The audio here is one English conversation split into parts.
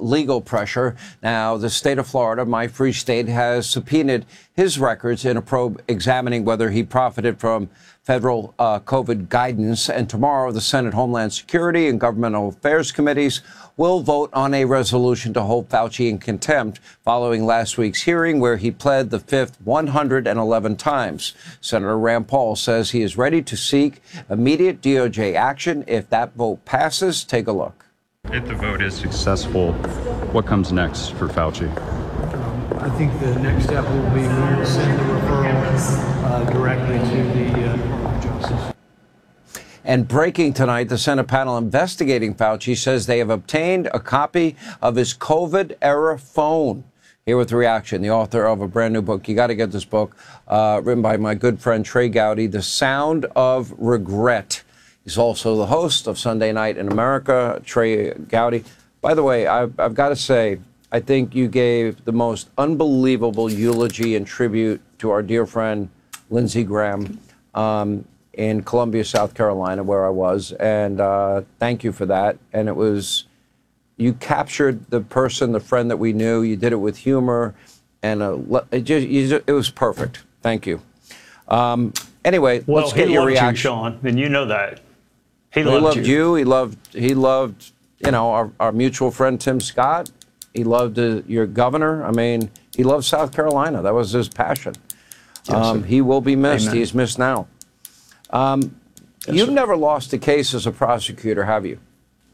legal pressure. Now, the state of Florida, my free state, has subpoenaed his records in a probe examining whether he profited from federal COVID guidance. And tomorrow, the Senate Homeland Security and Governmental Affairs Committees will vote on a resolution to hold Fauci in contempt following last week's hearing where he pled the fifth 111 times. Senator Rand Paul says he is ready to seek immediate DOJ action if that vote passes. Take a look. If the vote is successful, what comes next for Fauci? I think the next step will be to send the referral directly to the Department of Justice. And breaking tonight, the Senate panel investigating Fauci says they have obtained a copy of his COVID-era phone. Here with the reaction, the author of a brand new book. You got to get this book, written by my good friend Trey Gowdy, The Sound of Regret. He's also the host of Sunday Night in America, Trey Gowdy. By the way, I've got to say, I think you gave the most unbelievable eulogy and tribute to our dear friend Lindsey Graham in Columbia, South Carolina, where I was. And thank you for that. And it was, you captured the person, the friend that we knew. You did it with humor. And it was perfect. Thank you. Anyway, well, let's get your reaction. You, Sean, and you know that. He loved you. He loved, you know, our mutual friend Tim Scott. He loved your governor. I mean, he loved South Carolina. That was his passion. Yes, he will be missed. Amen. He's missed now. You've never lost a case as a prosecutor, have you?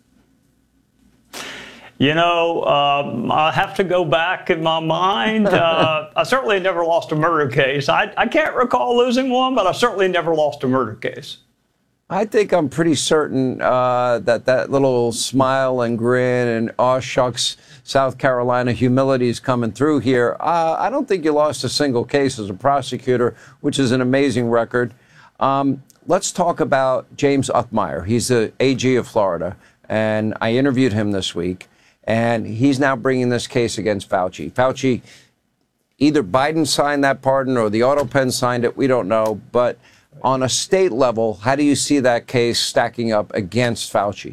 You know, I have to go back in my mind. I certainly never lost a murder case. I can't recall losing one, but I certainly never lost a murder case. I think I'm pretty certain that little smile and grin and aw shucks South Carolina humility is coming through here. I don't think you lost a single case as a prosecutor, which is an amazing record. Let's talk about James Uthmeier. He's the AG of Florida, and I interviewed him this week, and he's now bringing this case against Fauci. Fauci, either Biden signed that pardon or the auto pen signed it, we don't know, but on a state level, how do you see that case stacking up against Fauci?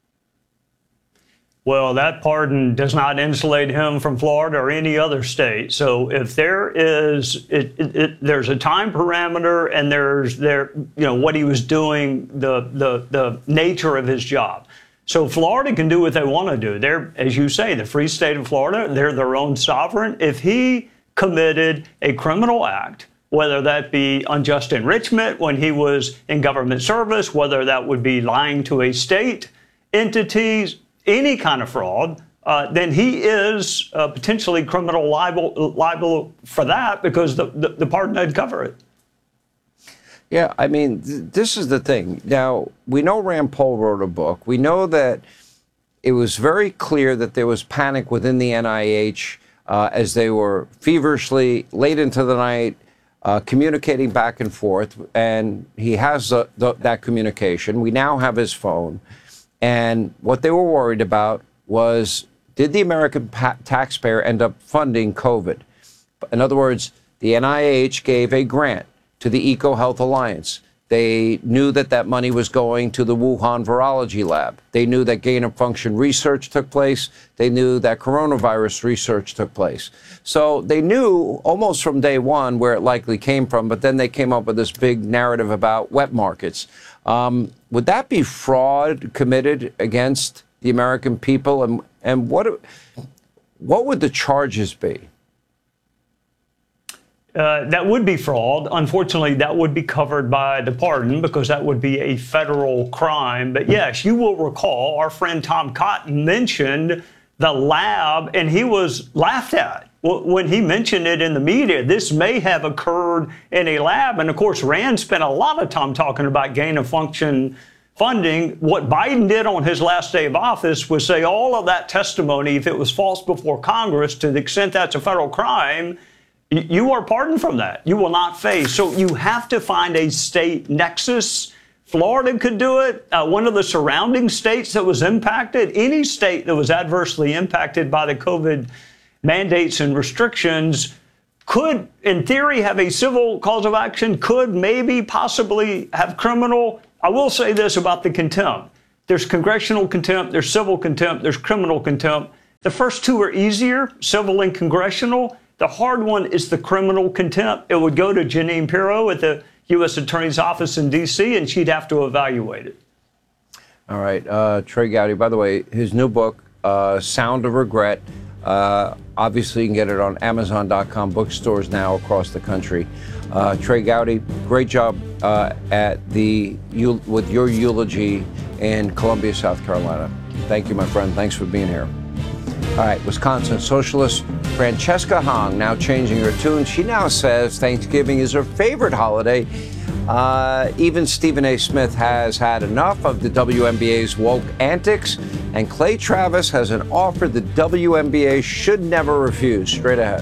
Well, that pardon does not insulate him from Florida or any other state. So if there is, there's a time parameter, and there's what he was doing, the nature of his job. So Florida can do what they want to do. They're, as you say, the free state of Florida. They're their own sovereign. If he committed a criminal act, whether that be unjust enrichment when he was in government service, whether that would be lying to a state entity, any kind of fraud, then he is potentially criminal liable for that, because the pardon would cover it. Yeah, I mean, this is the thing. Now, we know Rand Paul wrote a book. We know that it was very clear that there was panic within the NIH as they were feverishly, late into the night, communicating back and forth, and he has that communication. We now have his phone, and what they were worried about was, did the American taxpayer end up funding COVID? In other words, the NIH gave a grant to the EcoHealth Alliance. They knew that that money was going to the Wuhan Virology Lab. They knew that gain-of-function research took place. They knew that coronavirus research took place. So they knew almost from day one where it likely came from, but then they came up with this big narrative about wet markets. Would that be fraud committed against the American people? And what would the charges be? That would be fraud. Unfortunately, that would be covered by the pardon, because that would be a federal crime. But yes, you will recall our friend Tom Cotton mentioned the lab, and he was laughed at when he mentioned it in the media. This may have occurred in a lab. And of course, Rand spent a lot of time talking about gain of function funding. What Biden did on his last day of office was say all of that testimony, if it was false before Congress, to the extent that's a federal crime, you are pardoned from that. You will not face. So you have to find a state nexus. Florida could do it. One of the surrounding states that was impacted, any state that was adversely impacted by the COVID mandates and restrictions, could, in theory, have a civil cause of action, could maybe possibly have criminal. I will say this about the contempt. There's congressional contempt, there's civil contempt, there's criminal contempt. The first two are easier, civil and congressional. The hard one is the criminal contempt. It would go to Jeanine Pirro at the U.S. Attorney's Office in D.C., and she'd have to evaluate it. All right. Trey Gowdy, by the way, his new book, Sound of Regret. Obviously, you can get it on Amazon.com, bookstores now across the country. Trey Gowdy, great job with your eulogy in Columbia, South Carolina. Thank you, my friend. Thanks for being here. All right, Wisconsin socialist Francesca Hong now changing her tune. She now says Thanksgiving is her favorite holiday. Even Stephen A. Smith has had enough of the WNBA's woke antics, and Clay Travis has an offer the WNBA should never refuse. Straight ahead.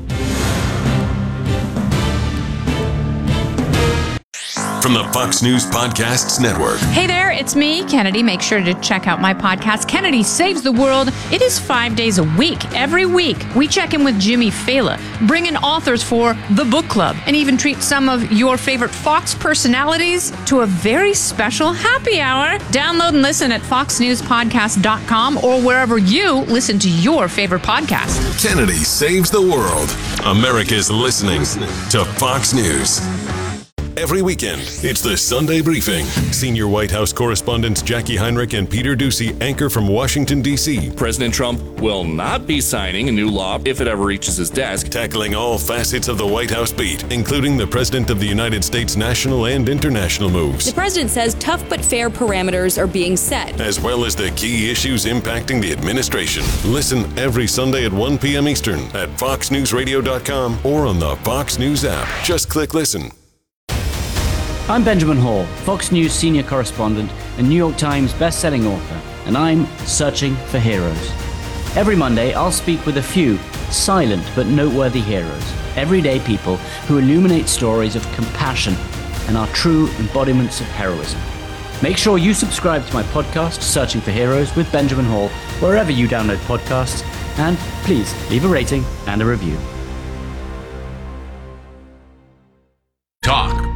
From the Fox News Podcasts Network. Hey there, it's me, Kennedy. Make sure to check out my podcast, Kennedy Saves the World. It is 5 days a week. Every week, we check in with Jimmy Fallon, bring in authors for the book club, and even treat some of your favorite Fox personalities to a very special happy hour. Download and listen at foxnewspodcast.com or wherever you listen to your favorite podcast. Kennedy Saves the World. America's listening to Fox News. Every weekend, it's the Sunday Briefing. Senior White House correspondents Jackie Heinrich and Peter Doocy anchor from Washington, D.C. President Trump will not be signing a new law if it ever reaches his desk. Tackling all facets of the White House beat, including the President of the United States' national and international moves. The president says tough but fair parameters are being set, as well as the key issues impacting the administration. Listen every Sunday at 1 p.m. Eastern at foxnewsradio.com or on the Fox News app. Just click listen. I'm Benjamin Hall, Fox News senior correspondent and New York Times best-selling author, and I'm searching for heroes. Every Monday, I'll speak with a few silent but noteworthy heroes, everyday people who illuminate stories of compassion and are true embodiments of heroism. Make sure you subscribe to my podcast, Searching for Heroes with Benjamin Hall, wherever you download podcasts, and please leave a rating and a review. Talk.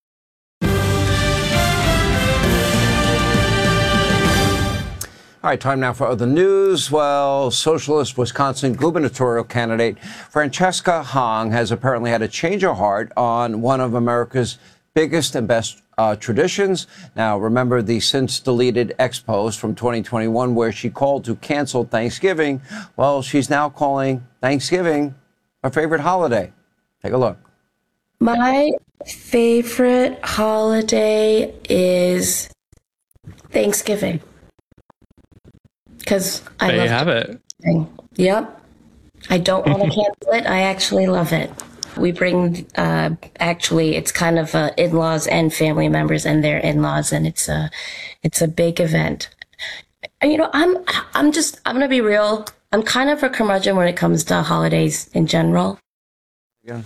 All right, time now for other news. Well, socialist Wisconsin gubernatorial candidate Francesca Hong has apparently had a change of heart on one of America's biggest and best traditions. Now, remember the since-deleted X-Post from 2021 where she called to cancel Thanksgiving? Well, she's now calling Thanksgiving her favorite holiday. Take a look. My favorite holiday is Thanksgiving. Because I love have it. Yep. I don't want to cancel it. I actually love it. We bring, actually, it's kind of in-laws and family members and their in-laws, and it's a big event. And, you know, I'm going to be real. I'm kind of a curmudgeon when it comes to holidays in general. Yeah.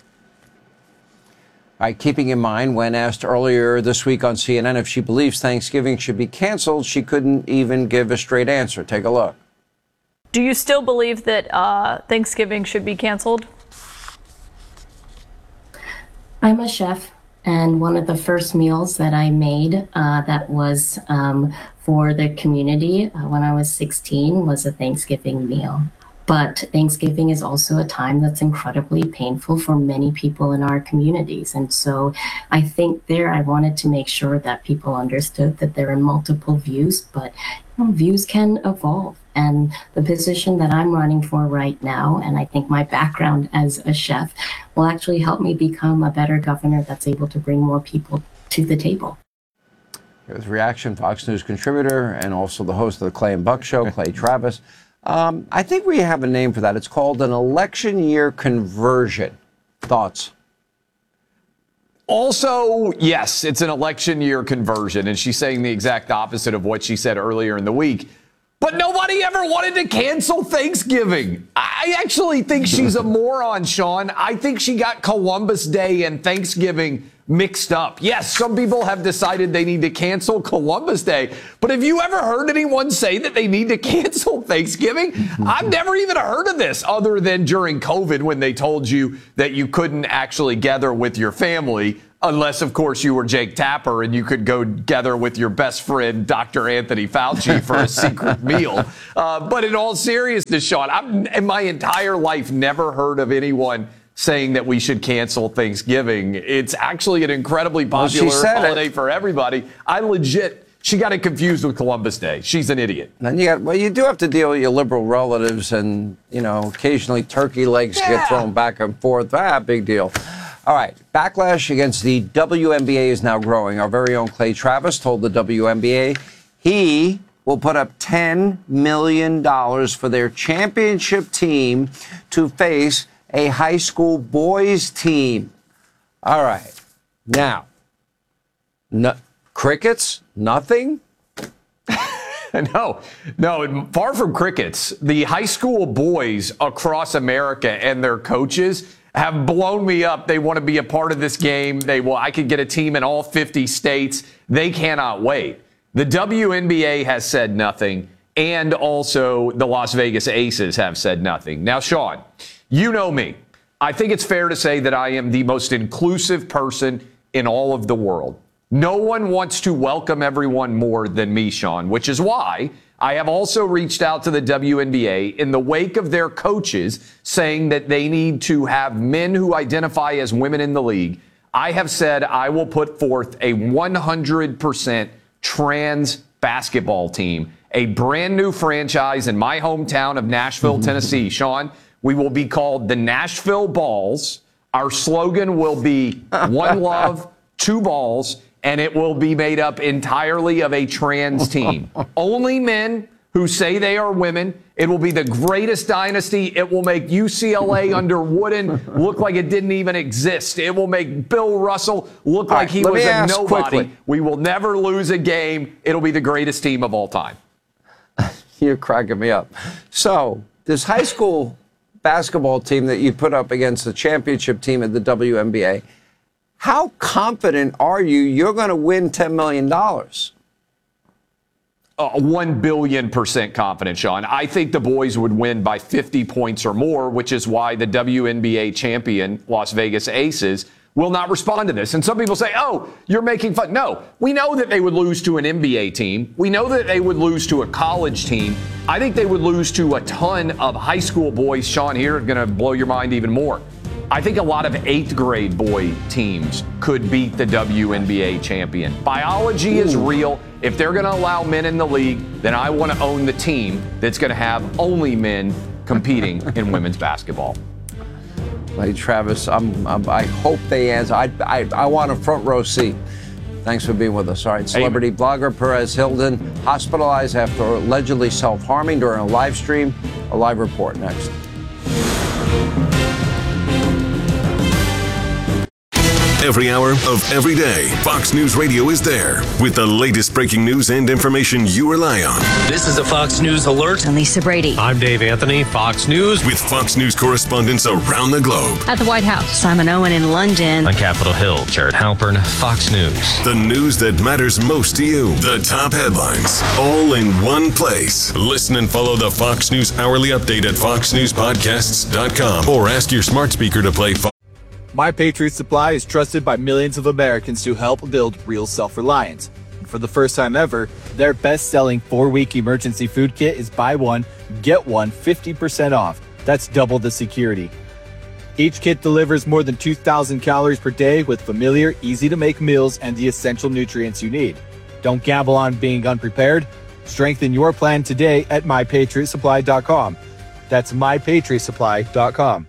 All right, keeping in mind, when asked earlier this week on CNN if she believes Thanksgiving should be canceled, she couldn't even give a straight answer. Take a look. Do you still believe that Thanksgiving should be canceled? I'm a chef, and one of the first meals that I made that was for the community when I was 16 was a Thanksgiving meal. But Thanksgiving is also a time that's incredibly painful for many people in our communities. And so I think I wanted to make sure that people understood that there are multiple views, but views can evolve. And the position that I'm running for right now, and I think my background as a chef, will actually help me become a better governor that's able to bring more people to the table. Here's reaction, Fox News contributor and also the host of the Clay and Buck Show, Clay Travis. I think we have a name for that. It's called an election year conversion. Thoughts? Also, yes, it's an election year conversion, and she's saying the exact opposite of what she said earlier in the week. But nobody ever wanted to cancel Thanksgiving. I actually think she's a moron, Sean. I think she got Columbus Day and Thanksgiving mixed up. Yes, some people have decided they need to cancel Columbus Day. But have you ever heard anyone say that they need to cancel Thanksgiving? I've never even heard of this other than during COVID when they told you that you couldn't actually gather with your family Unless, of course, you were Jake Tapper and you could go together with your best friend, Dr. Anthony Fauci, for a secret meal. But in all seriousness, Sean, I've in my entire life never heard of anyone saying that we should cancel Thanksgiving. It's actually an incredibly popular holiday for everybody. She got it confused with Columbus Day. She's an idiot. And you do have to deal with your liberal relatives, and occasionally turkey legs get thrown back and forth. Big deal. All right, backlash against the WNBA is now growing. Our very own Clay Travis told the WNBA he will put up $10 million for their championship team to face a high school boys team. All right, now, crickets, nothing? No, far from crickets. The high school boys across America and their coaches have blown me up. They want to be a part of this game. I could get a team in all 50 states. They cannot wait. The WNBA has said nothing, and also the Las Vegas Aces have said nothing. Now, Sean, you know me. I think it's fair to say that I am the most inclusive person in all of the world. No one wants to welcome everyone more than me, Sean, which is why I have also reached out to the WNBA in the wake of their coaches saying that they need to have men who identify as women in the league. I have said I will put forth a 100% trans basketball team, a brand new franchise in my hometown of Nashville, Tennessee. Sean, we will be called the Nashville Balls. Our slogan will be one love, two balls, and it will be made up entirely of a trans team. Only men who say they are women. It will be the greatest dynasty. It will make UCLA under Wooden look like it didn't even exist. It will make Bill Russell look like he was a nobody. Quickly. We will never lose a game. It'll be the greatest team of all time. You're cracking me up. So this high school basketball team that you put up against the championship team at the WNBA, how confident are you're going to win $10 million? 1 billion% confident, Sean. I think the boys would win by 50 points or more, which is why the WNBA champion, Las Vegas Aces, will not respond to this. And some people say, oh, you're making fun. No, we know that they would lose to an NBA team. We know that they would lose to a college team. I think they would lose to a ton of high school boys. Sean, here, going to blow your mind even more. I think a lot of 8th grade boy teams could beat the WNBA champion. Biology is real. If they're going to allow men in the league, then I want to own the team that's going to have only men competing in women's basketball. Hey, Travis, I hope they answer. I want a front row seat. Thanks for being with us. All right, celebrity blogger Perez Hilton hospitalized after allegedly self-harming during a live stream. A live report next. Every hour of every day, Fox News Radio is there with the latest breaking news and information you rely on. This is a Fox News Alert. I'm Lisa Brady. I'm Dave Anthony, Fox News. With Fox News correspondents around the globe. At the White House, Simon Owen in London. On Capitol Hill, Jared Halpern, Fox News. The news that matters most to you. The top headlines, all in one place. Listen and follow the Fox News Hourly Update at foxnewspodcasts.com or ask your smart speaker to play Fox. My Patriot Supply is trusted by millions of Americans to help build real self-reliance. And for the first time ever, their best-selling 4-week emergency food kit is buy one, get one 50% off. That's double the security. Each kit delivers more than 2,000 calories per day with familiar, easy-to-make meals and the essential nutrients you need. Don't gamble on being unprepared. Strengthen your plan today at MyPatriotSupply.com. That's MyPatriotSupply.com.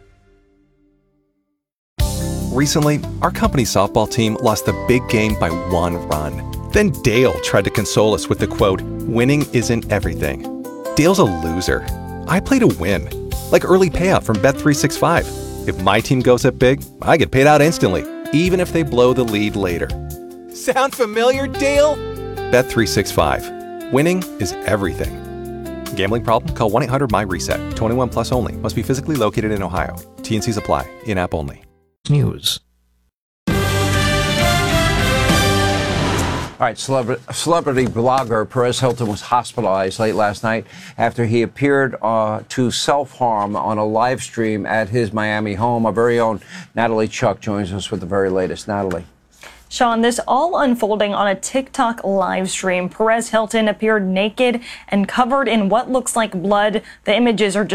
Recently, our company's softball team lost the big game by 1 run. Then Dale tried to console us with the quote, "Winning isn't everything." Dale's a loser. I play to win. Like early payout from Bet365. If my team goes up big, I get paid out instantly, even if they blow the lead later. Sound familiar, Dale? Bet365. Winning is everything. Gambling problem? Call 1-800-MY-RESET. 21 plus only. Must be physically located in Ohio. T&Cs apply. In-app only. News. All right, celebrity blogger Perez Hilton was hospitalized late last night after he appeared to self-harm on a live stream at his Miami home. Our very own Natalie Chuck joins us with the very latest. Natalie. Sean, this all unfolding on a TikTok live stream. Perez Hilton appeared naked and covered in what looks like blood. The images are just